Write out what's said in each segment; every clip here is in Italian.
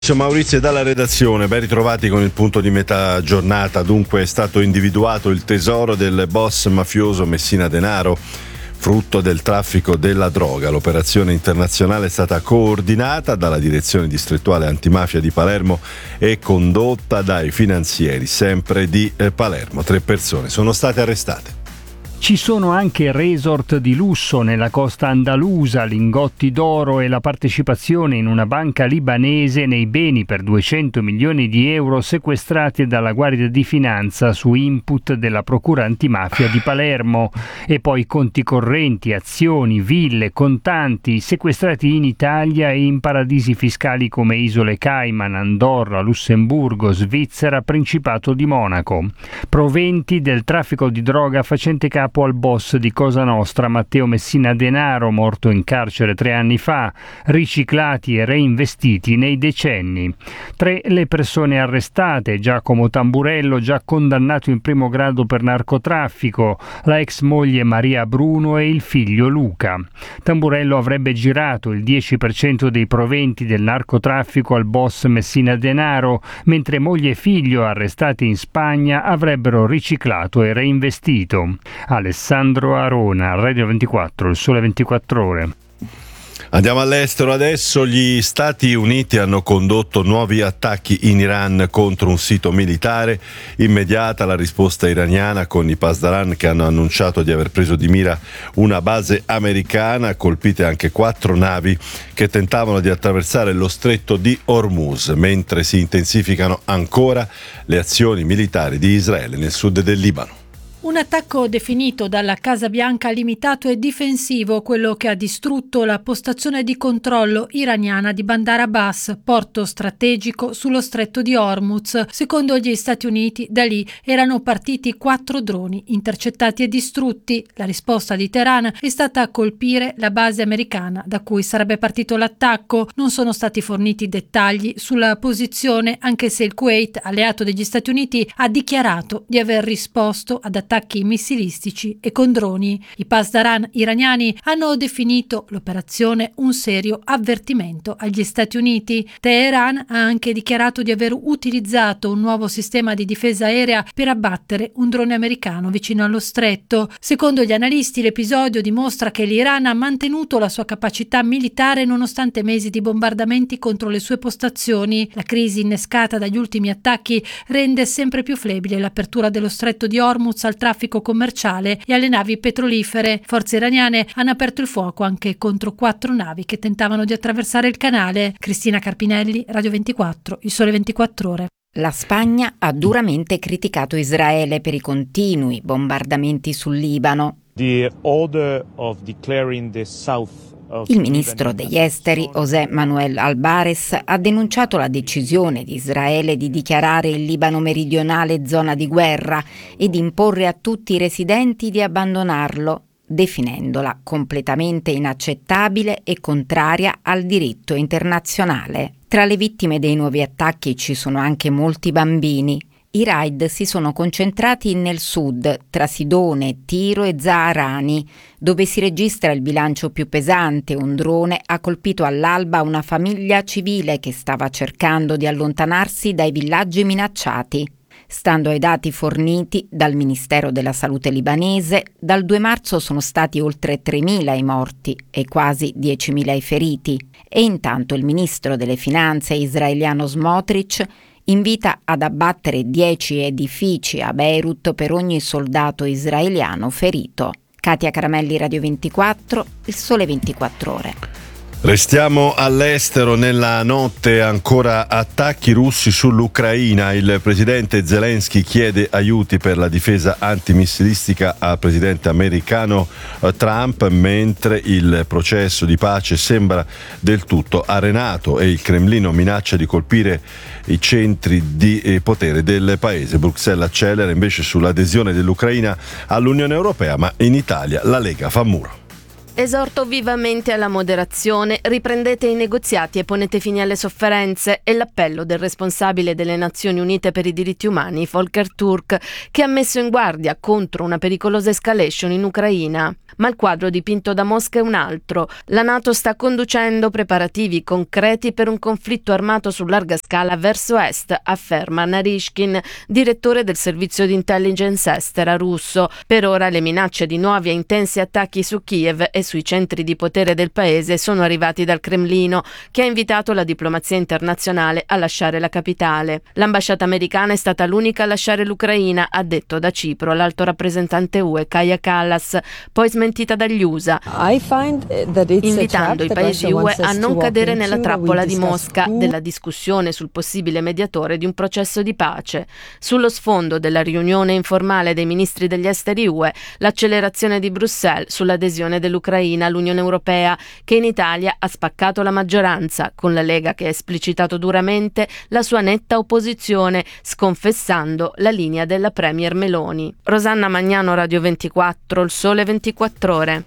Maurizio dalla redazione, ben ritrovati con il punto di metà giornata. Dunque è stato individuato il tesoro del boss mafioso Messina Denaro, frutto del traffico della droga. L'operazione internazionale è stata coordinata dalla direzione distrettuale antimafia di Palermo e condotta dai finanzieri sempre di Palermo. 3 persone sono state arrestate. Ci sono anche resort di lusso nella costa andalusa, lingotti d'oro e la partecipazione in una banca libanese nei beni per 200 milioni di euro sequestrati dalla Guardia di Finanza su input della Procura Antimafia di Palermo. E poi conti correnti, azioni, ville, contanti sequestrati in Italia e in paradisi fiscali come Isole Cayman, Andorra, Lussemburgo, Svizzera, Principato di Monaco. Proventi del traffico di droga facente capo al boss di Cosa Nostra Matteo Messina Denaro, morto in carcere 3 anni fa, riciclati e reinvestiti nei decenni. 3 le persone arrestate: Giacomo Tamburello, già condannato in primo grado per narcotraffico, la ex moglie Maria Bruno e il figlio Luca. Tamburello avrebbe girato il 10% dei proventi del narcotraffico al boss Messina Denaro, mentre moglie e figlio, arrestati in Spagna, avrebbero riciclato e reinvestito. Alessandro Arona, Radio 24, il Sole 24 Ore. Andiamo all'estero adesso. Gli Stati Uniti hanno condotto nuovi attacchi in Iran contro un sito militare. Immediata la risposta iraniana con i Pasdaran che hanno annunciato di aver preso di mira una base americana, colpite anche 4 navi che tentavano di attraversare lo stretto di Hormuz, mentre si intensificano ancora le azioni militari di Israele nel sud del Libano. Un attacco definito dalla Casa Bianca limitato e difensivo, quello che ha distrutto la postazione di controllo iraniana di Bandar Abbas, porto strategico sullo stretto di Hormuz. Secondo gli Stati Uniti, da lì erano partiti 4 droni intercettati e distrutti. La risposta di Teheran è stata colpire la base americana da cui sarebbe partito l'attacco. Non sono stati forniti dettagli sulla posizione, anche se il Kuwait, alleato degli Stati Uniti, ha dichiarato di aver risposto ad attacchi missilistici e con droni. I Pasdaran iraniani hanno definito l'operazione un serio avvertimento agli Stati Uniti. Teheran ha anche dichiarato di aver utilizzato un nuovo sistema di difesa aerea per abbattere un drone americano vicino allo stretto. Secondo gli analisti, l'episodio dimostra che l'Iran ha mantenuto la sua capacità militare nonostante mesi di bombardamenti contro le sue postazioni. La crisi innescata dagli ultimi attacchi rende sempre più flebile l'apertura dello stretto di Hormuz al traffico commerciale e alle navi petrolifere. Forze iraniane hanno aperto il fuoco anche contro 4 navi che tentavano di attraversare il canale. Cristina Carpinelli, Radio 24, il Sole 24 Ore. La Spagna ha duramente criticato Israele per i continui bombardamenti sul Libano. The order of declaring the south. Il ministro degli esteri, José Manuel Albares, ha denunciato la decisione di Israele di dichiarare il Libano meridionale zona di guerra e di imporre a tutti i residenti di abbandonarlo, definendola completamente inaccettabile e contraria al diritto internazionale. Tra le vittime dei nuovi attacchi ci sono anche molti bambini. I raid si sono concentrati nel sud, tra Sidone, Tiro e Zaarani, dove si registra il bilancio più pesante. Un drone ha colpito all'alba una famiglia civile che stava cercando di allontanarsi dai villaggi minacciati. Stando ai dati forniti dal Ministero della Salute libanese, dal 2 marzo sono stati oltre 3.000 i morti e quasi 10.000 i feriti. E intanto il ministro delle Finanze israeliano Smotrich invita ad abbattere 10 edifici a Beirut per ogni soldato israeliano ferito. Katia Caramelli, Radio 24, il Sole 24 Ore. Restiamo all'estero. Nella notte ancora attacchi russi sull'Ucraina. Il presidente Zelensky chiede aiuti per la difesa antimissilistica al presidente americano Trump, mentre il processo di pace sembra del tutto arenato e il Cremlino minaccia di colpire i centri di potere del paese. Bruxelles accelera invece sull'adesione dell'Ucraina all'Unione Europea, ma in Italia la Lega fa muro. Esorto vivamente alla moderazione, riprendete i negoziati e ponete fine alle sofferenze, è l'appello del responsabile delle Nazioni Unite per i diritti umani, Volker Turk, che ha messo in guardia contro una pericolosa escalation in Ucraina. Ma il quadro dipinto da Mosca è un altro. La NATO sta conducendo preparativi concreti per un conflitto armato su larga scala verso est, afferma Narishkin, direttore del servizio di intelligence estera russo. Per ora le minacce di nuovi e intensi attacchi su Kiev e sui centri di potere del paese sono arrivati dal Cremlino, che ha invitato la diplomazia internazionale a lasciare la capitale. L'ambasciata americana è stata l'unica a lasciare l'Ucraina, ha detto da Cipro l'alto rappresentante UE Kaja Kallas, poi smentita dagli USA, invitando i paesi UE a non cadere nella trappola di Mosca della discussione sul possibile mediatore di un processo di pace. Sullo sfondo della riunione informale dei ministri degli esteri UE, l'accelerazione di Bruxelles sull'adesione dell'Ucraina all'Unione Europea, che in Italia ha spaccato la maggioranza, con la Lega che ha esplicitato duramente la sua netta opposizione, sconfessando la linea della premier Meloni. Rosanna Magnano, Radio 24, Il Sole 24 Ore.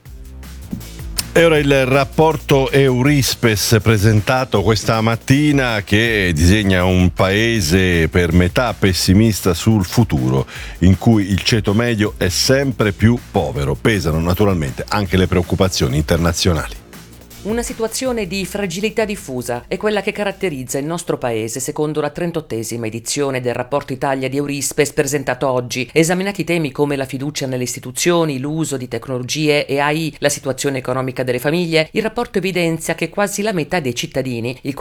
E ora il rapporto Eurispes presentato questa mattina, che disegna un paese per metà pessimista sul futuro, in cui il ceto medio è sempre più povero. Pesano naturalmente anche le preoccupazioni internazionali. Una situazione di fragilità diffusa è quella che caratterizza il nostro paese, secondo la 38esima edizione del rapporto Italia di Eurispes presentato oggi. Esaminati temi come la fiducia nelle istituzioni, l'uso di tecnologie e AI, la situazione economica delle famiglie, il rapporto evidenzia che quasi la metà dei cittadini, il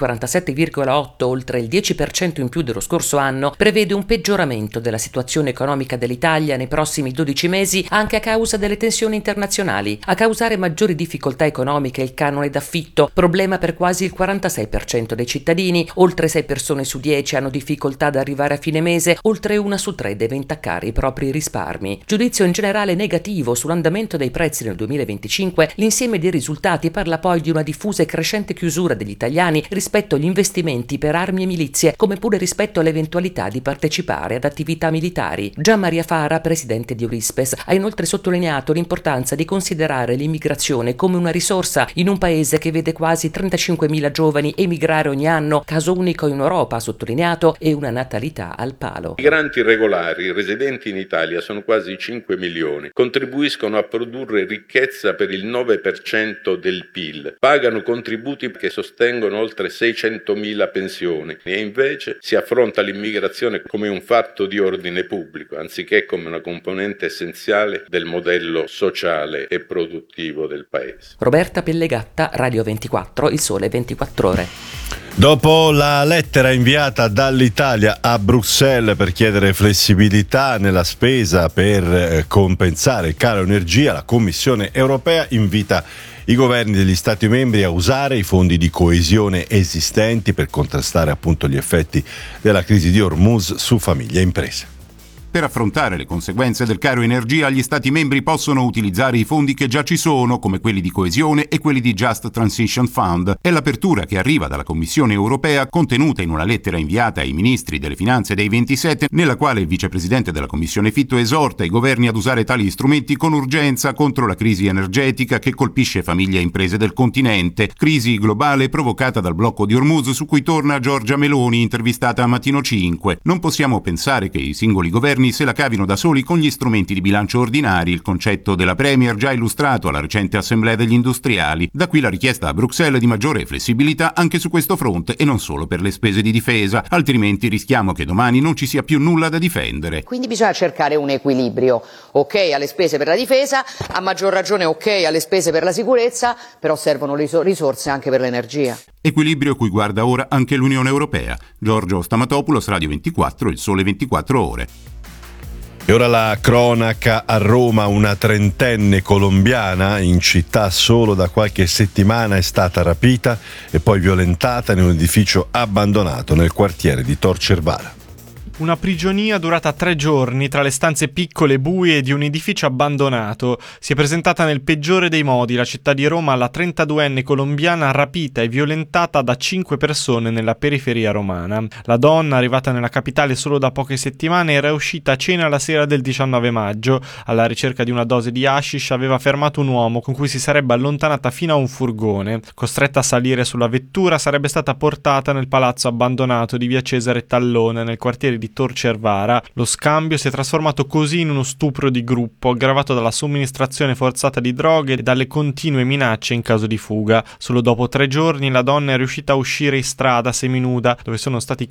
47,8, oltre il 10% in più dello scorso anno, prevede un peggioramento della situazione economica dell'Italia nei prossimi 12 mesi, anche a causa delle tensioni internazionali. A causare maggiori difficoltà economiche il canone d'affitto, problema per quasi il 46% dei cittadini, oltre 6 persone su 10 hanno difficoltà ad arrivare a fine mese, oltre 1 su 3 deve intaccare i propri risparmi. Giudizio in generale negativo sull'andamento dei prezzi nel 2025, l'insieme dei risultati parla poi di una diffusa e crescente chiusura degli italiani rispetto agli investimenti per armi e milizie, come pure rispetto all'eventualità di partecipare ad attività militari. Gian Maria Fara, presidente di Eurispes, ha inoltre sottolineato l'importanza di considerare l'immigrazione come una risorsa in un paese che vede quasi 35.000 giovani emigrare ogni anno, caso unico in Europa, ha sottolineato, e una natalità al palo. I migranti regolari residenti in Italia sono quasi 5 milioni, contribuiscono a produrre ricchezza per il 9% del PIL, pagano contributi che sostengono oltre 600.000 pensioni e invece si affronta l'immigrazione come un fatto di ordine pubblico, anziché come una componente essenziale del modello sociale e produttivo del paese. Roberta Pellegatta, Radio 24, Il Sole 24 Ore. Dopo la lettera inviata dall'Italia a Bruxelles per chiedere flessibilità nella spesa per compensare il caro energia, la Commissione europea invita i governi degli Stati membri a usare i fondi di coesione esistenti per contrastare appunto gli effetti della crisi di Hormuz su famiglie e imprese. Per affrontare le conseguenze del caro energia, gli Stati membri possono utilizzare i fondi che già ci sono, come quelli di coesione e quelli di Just Transition Fund. È l'apertura che arriva dalla Commissione europea, contenuta in una lettera inviata ai ministri delle finanze dei 27, nella quale il vicepresidente della Commissione Fitto esorta i governi ad usare tali strumenti con urgenza contro la crisi energetica che colpisce famiglie e imprese del continente. Crisi globale provocata dal blocco di Hormuz, su cui torna Giorgia Meloni, intervistata a Mattino 5. Non possiamo pensare che i singoli governi se la cavino da soli con gli strumenti di bilancio ordinari, il concetto della Premier già illustrato alla recente Assemblea degli Industriali. Da qui la richiesta a Bruxelles di maggiore flessibilità anche su questo fronte e non solo per le spese di difesa, altrimenti rischiamo che domani non ci sia più nulla da difendere. Quindi bisogna cercare un equilibrio, ok alle spese per la difesa, a maggior ragione ok alle spese per la sicurezza, però servono risorse anche per l'energia. Equilibrio cui guarda ora anche l'Unione Europea. Giorgio Stamatopoulos, Radio 24, Il Sole 24 Ore. E ora la cronaca a Roma: una trentenne colombiana in città solo da qualche settimana è stata rapita e poi violentata in un edificio abbandonato nel quartiere di Tor Cervara. Una prigionia durata 3 giorni tra le stanze piccole e buie di un edificio abbandonato. Si è presentata nel peggiore dei modi la città di Roma alla 32enne colombiana rapita e violentata da 5 persone nella periferia romana. La donna, arrivata nella capitale solo da poche settimane, era uscita a cena la sera del 19 maggio. Alla ricerca di una dose di hashish aveva fermato un uomo con cui si sarebbe allontanata fino a un furgone. Costretta a salire sulla vettura, sarebbe stata portata nel palazzo abbandonato di via Cesare Tallone, nel quartiere di Tor Cervara. Lo scambio si è trasformato così in uno stupro di gruppo, aggravato dalla somministrazione forzata di droghe e dalle continue minacce in caso di fuga. Solo dopo 3 giorni la donna è riuscita a uscire in strada seminuda, dove sono stati